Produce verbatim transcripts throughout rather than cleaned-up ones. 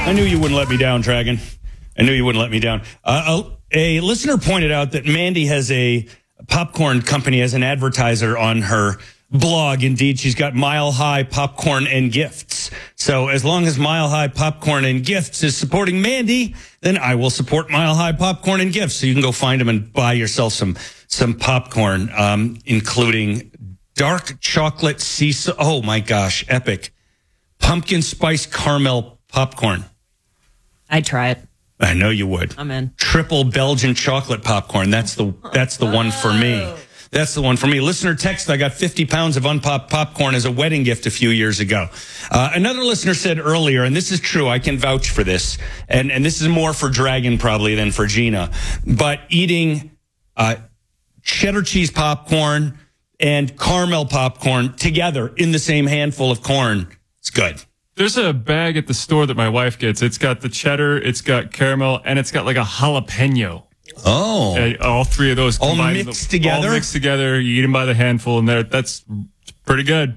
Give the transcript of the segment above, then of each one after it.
I knew you wouldn't let me down, Dragon. I knew you wouldn't let me down. Uh, a, a listener pointed out that Mandy has a popcorn company as an advertiser on her blog. Indeed, she's got Mile High Popcorn and Gifts. So as long as Mile High Popcorn and Gifts is supporting Mandy, then I will support Mile High Popcorn and Gifts. So you can go find them and buy yourself some some popcorn, um, including dark chocolate sea. Oh my gosh, epic pumpkin spice caramel popcorn. I'd try it. I know you would. I'm in. Triple Belgian chocolate popcorn. That's the that's the one for me. That's the one for me. Listener text, I got fifty pounds of unpopped popcorn as a wedding gift a few years ago. Uh, another listener said earlier, and this is true, I can vouch for this, and, and this is more for Dragon probably than for Gina, but eating uh, cheddar cheese popcorn and caramel popcorn together in the same handful of corn, it's good. There's a bag at the store that my wife gets. It's got the cheddar, it's got caramel, and it's got like a jalapeno. Oh. Uh, all three of those all combined. mixed together? All mixed together. You eat them by the handful, and there. That's pretty good.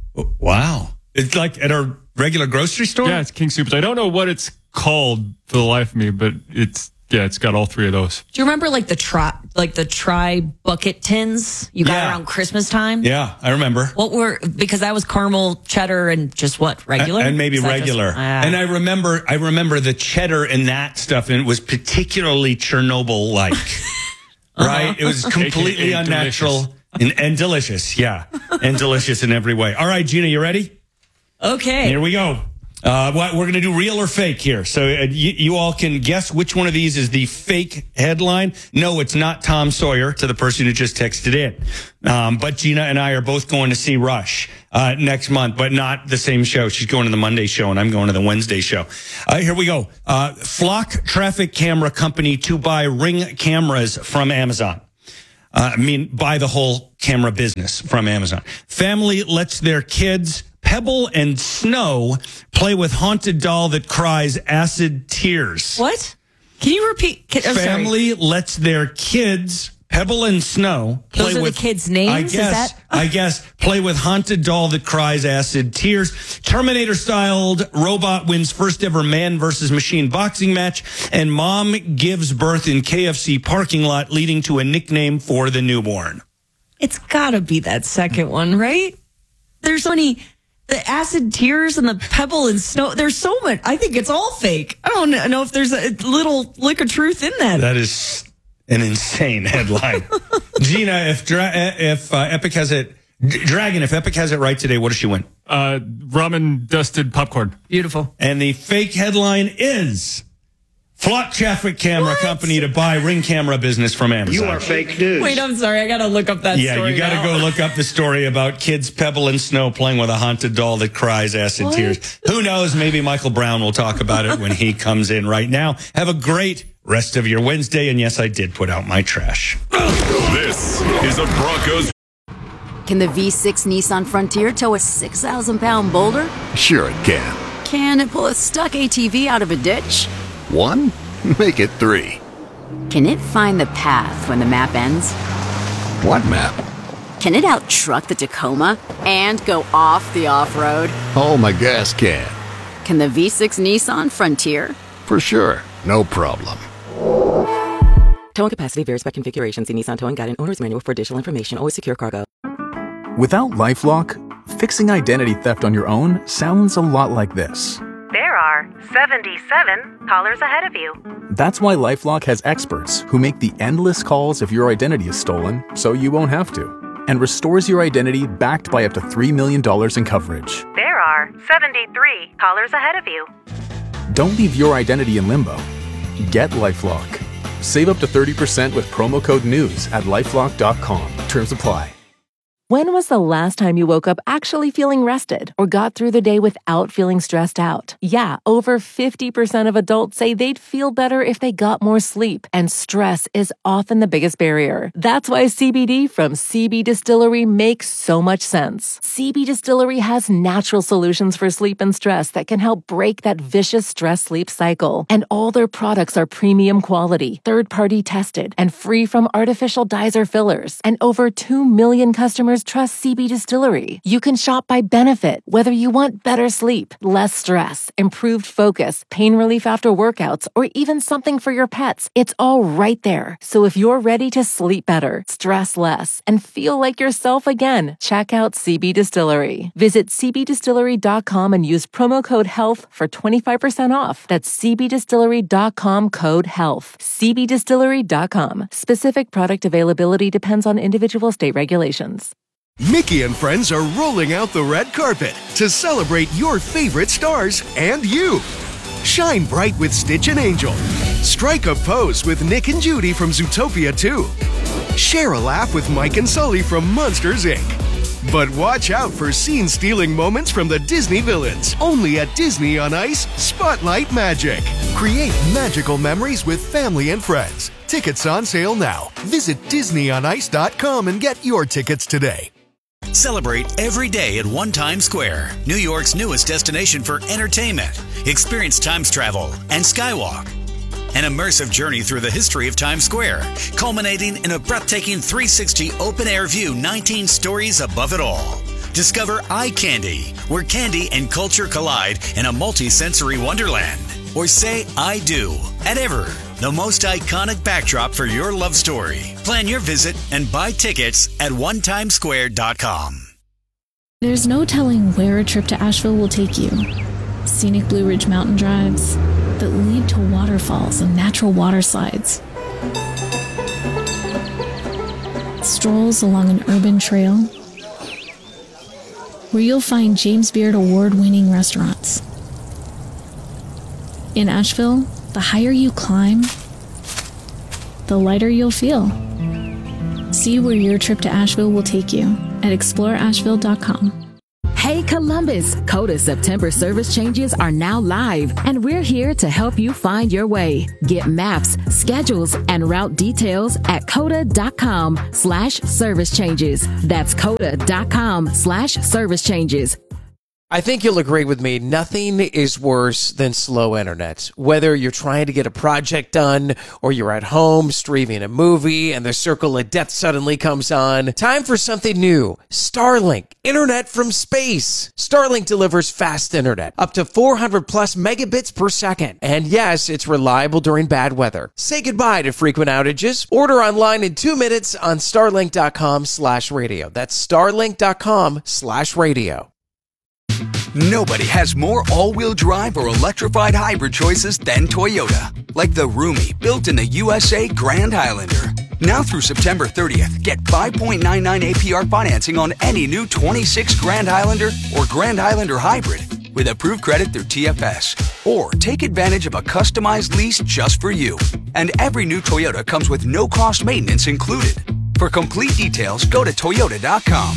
Wow. It's like at a regular grocery store? Yeah, it's King Soopers. I don't know what it's called for the life of me, but it's, yeah, it's got all three of those. Do you remember like the try, like the try bucket tins you got Yeah. around Christmas time? Yeah, I remember. What were, because that was caramel, cheddar, and just what, regular? And maybe Is that regular. just- ah. And I remember I remember the cheddar in that stuff, and it was particularly Chernobyl-like. Right? It was completely A K A unnatural and, and delicious. Yeah. And delicious in every way. All right, Gina, you ready? Okay. Here we go. Uh, what, we're going to do real or fake here. So uh, you, you all can guess which one of these is the fake headline. No, it's not Tom Sawyer, to the person who just texted in. Um, but Gina and I are both going to see Rush uh, next month, but not the same show. She's going to the Monday show, and I'm going to the Wednesday show. Uh, here we go. Uh, Flock Traffic Camera Company to buy Ring cameras from Amazon. Uh, I mean, buy the whole camera business from Amazon. Family lets their kids pebble and snow play with haunted doll that cries acid tears. What? Can you repeat? Can, I'm Family sorry. lets their kids pebble and snow play Those are with the kids' names? I Is guess. that- I guess play with haunted doll that cries acid tears. Terminator-styled robot wins first ever man versus machine boxing match, and mom gives birth in K F C parking lot, leading to a nickname for the newborn. It's got to be that second one, right? There's so many. The acid tears and the pebble and snow. There's so much. I think it's all fake. I don't know if there's a little lick of truth in that. That is an insane headline. Gina, if Dra- if uh, Epic has it, D- Dragon, if Epic has it right today, what does she win? Uh, ramen dusted popcorn. Beautiful. And the fake headline is Flock Traffic Camera What? Company to buy Ring camera business from Amazon. You are fake news. Wait, I'm sorry. I got to look up that Yeah, story you got to now. go look up the story about kids pebble and snow playing with a haunted doll that cries acid What? tears. Who knows? Maybe Michael Brown will talk about it when he comes in right now. Have a great rest of your Wednesday. And yes, I did put out my trash. This is a Broncos. Can the V six Nissan Frontier tow a six thousand pound boulder? Sure it can. Can it pull a stuck A T V out of a ditch? One? Make it three. Can it find the path when the map ends? What map? Can it out-truck the Tacoma and go off the off-road? Oh, my gas can. Can the V six Nissan Frontier? For sure. No problem. Towing capacity varies by configuration. See Nissan Towing Guide and Owner's Manual for additional information. Always secure cargo. Without LifeLock, fixing identity theft on your own sounds a lot like this. There are seventy-seven callers ahead of you. That's why LifeLock has experts who make the endless calls if your identity is stolen, so you won't have to, and restores your identity backed by up to three million dollars in coverage. There are seventy-three callers ahead of you. Don't leave your identity in limbo. Get LifeLock. Save up to thirty percent with promo code NEWS at lifelock dot com. Terms apply. When was the last time you woke up actually feeling rested or got through the day without feeling stressed out? Yeah, over fifty percent of adults say they'd feel better if they got more sleep, and stress is often the biggest barrier. That's why C B D from C B Distillery makes so much sense. C B Distillery has natural solutions for sleep and stress that can help break that vicious stress-sleep cycle. And all their products are premium quality, third-party tested, and free from artificial dyes or fillers. And over two million customers customers trust C B Distillery. You can shop by benefit, whether you want better sleep, less stress, improved focus, pain relief after workouts, or even something for your pets. It's all right there. So if you're ready to sleep better, stress less, and feel like yourself again, check out C B Distillery. Visit c b distillery dot com and use promo code HEALTH for twenty-five percent off. That's c b distillery dot com code HEALTH. c b distillery dot com. Specific product availability depends on individual state regulations. Mickey and friends are rolling out the red carpet to celebrate your favorite stars and you. Shine bright with Stitch and Angel. Strike a pose with Nick and Judy from Zootopia two. Share a laugh with Mike and Sully from Monsters, Incorporated. But watch out for scene-stealing moments from the Disney villains. Only at Disney on Ice Spotlight Magic. Create magical memories with family and friends. Tickets on sale now. Visit disney on ice dot com and get your tickets today. Celebrate every day at One Times Square, New York's newest destination for entertainment. Experience Times travel and Skywalk. An immersive journey through the history of Times Square, culminating in a breathtaking three sixty open-air view, nineteen stories above it all. Discover Eye Candy, where candy and culture collide in a multi-sensory wonderland. Or say I do at Ever, the most iconic backdrop for your love story. Plan your visit and buy tickets at one times square dot com. There's no telling where a trip to Asheville will take you. Scenic Blue Ridge mountain drives that lead to waterfalls and natural water slides. Strolls along an urban trail where you'll find James Beard award-winning restaurants. In Asheville, the higher you climb, the lighter you'll feel. See where your trip to Asheville will take you at explore asheville dot com. Hey Columbus, Coda September service changes are now live, and we're here to help you find your way. Get maps, schedules, and route details at coda dot com slash service changes. That's coda dot com slash service changes. I think you'll agree with me, nothing is worse than slow internet. Whether you're trying to get a project done or you're at home streaming a movie and the circle of death suddenly comes on, time for something new. Starlink, internet from space. Starlink delivers fast internet, up to four hundred plus megabits per second. And yes, it's reliable during bad weather. Say goodbye to frequent outages. Order online in two minutes on starlink dot com slash radio. That's starlink dot com slash radio. Nobody has more all-wheel drive or electrified hybrid choices than Toyota. Like the roomy, built in the U S A Grand Highlander. Now through September thirtieth, get five point nine nine A P R financing on any new twenty-six Grand Highlander or Grand Highlander Hybrid with approved credit through T F S. Or take advantage of a customized lease just for you. And every new Toyota comes with no-cost maintenance included. For complete details, go to toyota dot com.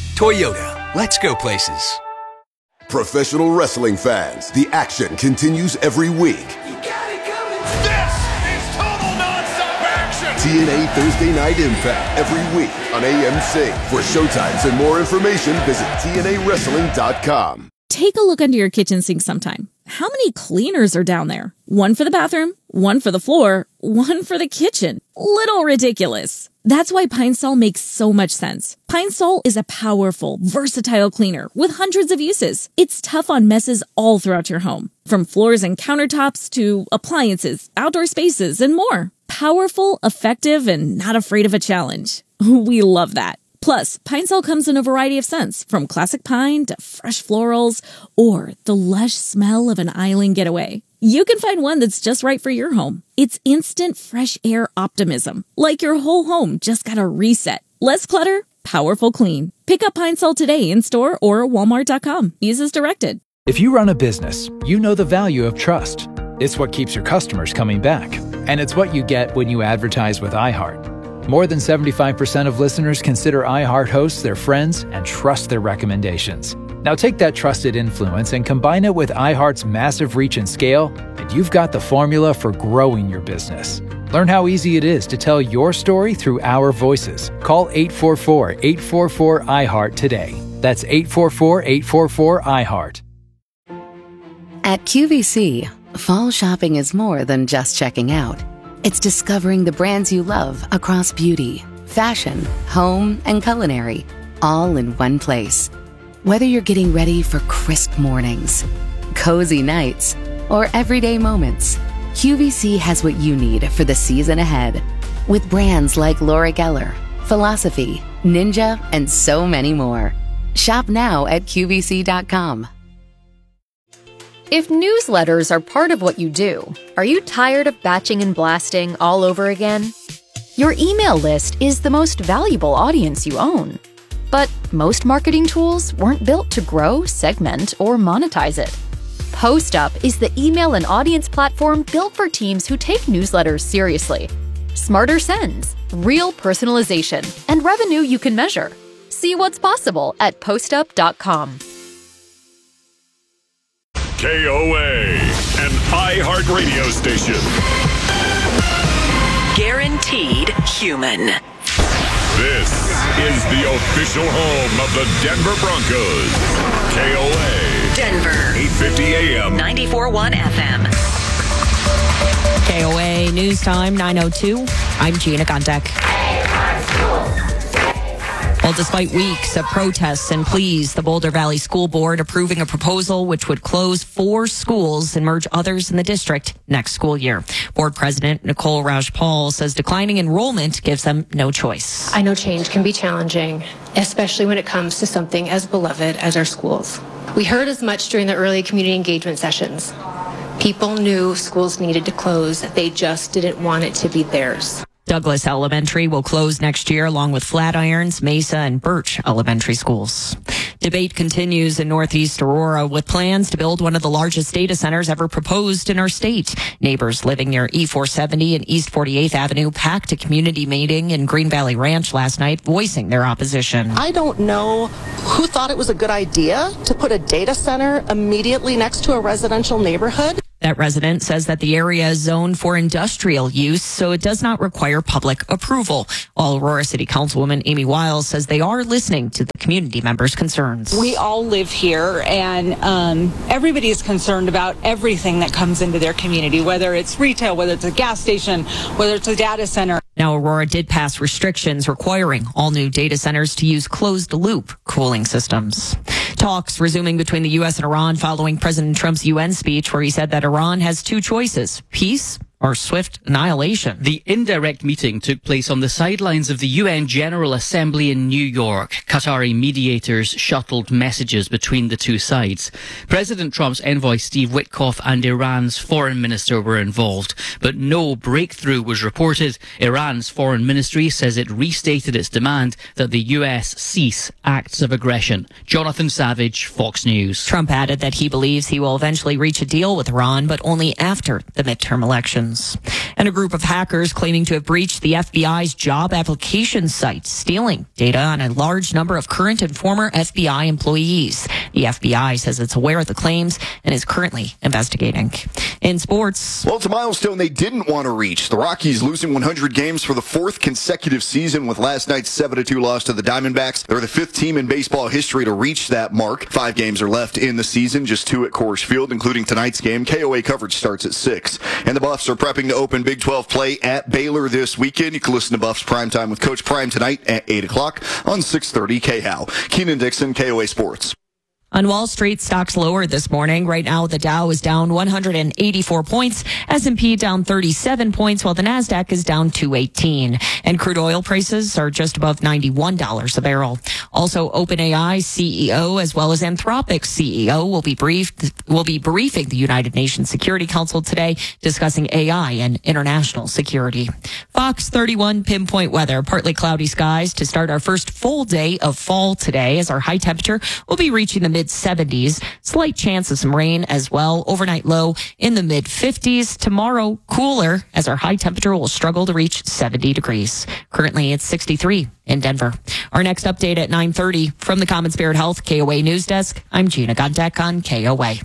Toyota, let's go places. Professional wrestling fans, the action continues every week. You got it coming. This is total nonstop action. T N A Thursday Night Impact every week on A M C. For showtimes and more information, visit T N A wrestling dot com. Take a look under your kitchen sink sometime. How many cleaners are down there? One for the bathroom, one for the floor, one for the kitchen. Little ridiculous. That's why Pine Sol makes so much sense. Pine Sol is a powerful, versatile cleaner with hundreds of uses. It's tough on messes all throughout your home, from floors and countertops to appliances, outdoor spaces, and more. Powerful, effective, and not afraid of a challenge. We love that. Plus, Pine Sol comes in a variety of scents, from classic pine to fresh florals, or the lush smell of an island getaway. You can find one that's just right for your home. It's instant fresh air optimism, like your whole home just got a reset. Less clutter, powerful clean. Pick up Pine Sol today in store or walmart dot com. Use as directed. If you run a business, you know the value of trust. It's what keeps your customers coming back. And it's what you get when you advertise with iHeart. More than seventy-five percent of listeners consider iHeart hosts their friends and trust their recommendations. Now take that trusted influence and combine it with iHeart's massive reach and scale, and you've got the formula for growing your business. Learn how easy it is to tell your story through our voices. Call eight four four, eight four four, I heart today. That's eight four four, eight four four, I heart. At Q V C, fall shopping is more than just checking out. It's discovering the brands you love across beauty, fashion, home, and culinary. all in one place. Whether you're getting ready for crisp mornings, cozy nights, or everyday moments, Q V C has what you need for the season ahead. With brands like Laura Geller, Philosophy, Ninja, and so many more. Shop now at Q V C dot com. If newsletters are part of what you do, are you tired of batching and blasting all over again? Your email list is the most valuable audience you own. But most marketing tools weren't built to grow, segment, or monetize it. PostUp is the email and audience platform built for teams who take newsletters seriously. Smarter sends, real personalization, and revenue you can measure. See what's possible at postup dot com. K O A, an iHeartRadio station. Guaranteed human. This is the official home of the Denver Broncos. K O A. Denver. eight fifty A M. ninety-four point one F M. K O A News Time, nine oh two. I'm Gina Gondek. Well, despite weeks of protests and pleas, the Boulder Valley School Board approving a proposal which would close four schools and merge others in the district next school year. Board President Nicole Raj-Paul says declining enrollment gives them no choice. I know change can be challenging, especially when it comes to something as beloved as our schools. We heard as much during the early community engagement sessions. People knew schools needed to close. They just didn't want it to be theirs. Douglas Elementary will close next year along with Flatirons, Mesa, and Birch Elementary schools. Debate continues in Northeast Aurora with plans to build one of the largest data centers ever proposed in our state. Neighbors living near E four seventy and East forty-eighth Avenue packed a community meeting in Green Valley Ranch last night, voicing their opposition. I don't know who thought it was a good idea to put a data center immediately next to a residential neighborhood. That resident says that the area is zoned for industrial use, so it does not require public approval. While Aurora City Councilwoman Amy Wiles says they are listening to the community members' concerns. We all live here, and um, everybody is concerned about everything that comes into their community, whether it's retail, whether it's a gas station, whether it's a data center. Now, Aurora did pass restrictions requiring all new data centers to use closed-loop cooling systems. Talks resuming between the U S and Iran following President Trump's U N speech, where he said that Iran has two choices: peace or swift annihilation. The indirect meeting took place on the sidelines of the U N General Assembly in New York. Qatari mediators shuttled messages between the two sides. President Trump's envoy Steve Witkoff and Iran's foreign minister were involved, but no breakthrough was reported. Iran's foreign ministry says it restated its demand that the U S cease acts of aggression. Jonathan Savage, Fox News. Trump added that he believes he will eventually reach a deal with Iran, but only after the midterm elections. And a group of hackers claiming to have breached the F B I's job application site, stealing data on a large number of current and former F B I employees. The F B I says it's aware of the claims and is currently investigating. In sports, well, it's a milestone they didn't want to reach. The Rockies losing one hundred games for the fourth consecutive season with last night's seven to two loss to the Diamondbacks. They're the fifth team in baseball history to reach that mark. Five games are left in the season, just two at Coors Field, including tonight's game. K O A coverage starts at six. And the Buffs are prepping to open Big twelve play at Baylor this weekend. You can listen to Buffs Primetime with Coach Prime tonight at eight o'clock on six thirty K H O W. Keenan Dixon, K O A Sports. On Wall Street, stocks lower this morning. Right now, the Dow is down one hundred eighty-four points, S and P down thirty-seven points, while the Nasdaq is down two eighteen. And crude oil prices are just above ninety-one dollars a barrel. Also, OpenAI C E O as well as Anthropic C E O will be briefed, will be briefing the United Nations Security Council today, discussing A I and international security. Fox thirty-one pinpoint weather, partly cloudy skies to start our first full day of fall today, as our high temperature will be reaching the mid seventies. Slight chance of some rain as well. Overnight low in the mid fifties. Tomorrow, cooler as our high temperature will struggle to reach seventy degrees. Currently, it's sixty-three in Denver. Our next update at nine thirty from the Common Spirit Health K O A News Desk. I'm Gina Gondek on K O A.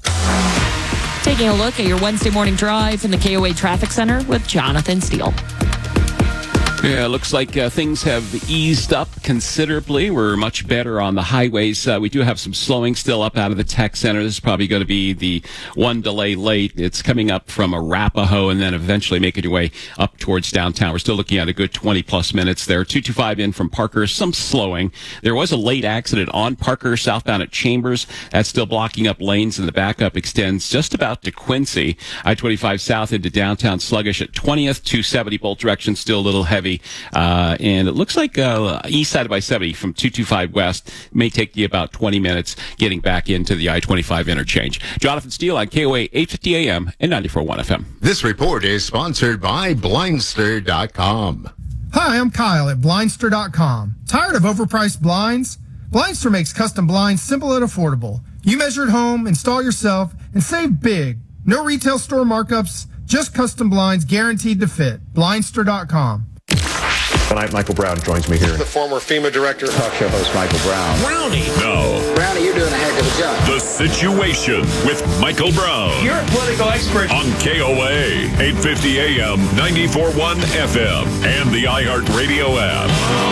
Taking a look at your Wednesday morning drive in the K O A Traffic Center with Jonathan Steele. Yeah, it looks like uh, things have eased up considerably. We're much better on the highways. Uh, we do have some slowing still up out of the tech center. This is probably going to be the one delay late. It's coming up from Arapahoe and then eventually making your way up towards downtown. We're still looking at a good twenty plus minutes there. two two five in from Parker, some slowing. There was a late accident on Parker southbound at Chambers. That's still blocking up lanes, and the backup extends just about to Quincy. I twenty-five south into downtown sluggish at twentieth. two seventy both directions still a little heavy. Uh, and it looks like uh, east side of I seventy from two twenty-five west may take you about twenty minutes getting back into the I twenty-five interchange. Jonathan Steele on K O A eight fifty A M and ninety-four point one F M. This report is sponsored by Blindster dot com. Hi, I'm Kyle at Blindster dot com. Tired of overpriced blinds? Blindster makes custom blinds simple and affordable. You measure at home, install yourself, and save big. No retail store markups, just custom blinds guaranteed to fit. Blindster dot com. Tonight, Michael Brown joins me here. The former FEMA director. Talk show host Michael Brown. Brownie. No. Brownie, you're doing a heck of a job. The Situation with Michael Brown. You're a political expert. On K O A, eight fifty A M, ninety-four point one F M, and the iHeartRadio app.